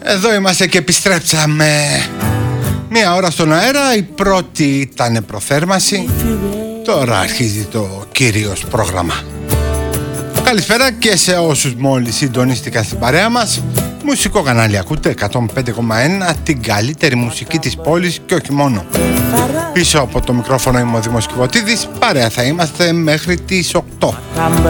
Εδώ είμαστε και επιστρέψαμε. Μία ώρα στον αέρα, η πρώτη ήταν προθέρμανση. Τώρα αρχίζει το κυρίως πρόγραμμα. Καλησπέρα και σε όσους μόλις συντονίστηκαν στην παρέα μας. Μουσικό κανάλι ακούτε, 105,1, την καλύτερη μουσική της πόλης και όχι μόνο. Πίσω από το μικρόφωνο είμαι ο Δημός Κιβωτίδης, παρέα θα είμαστε μέχρι τις 8.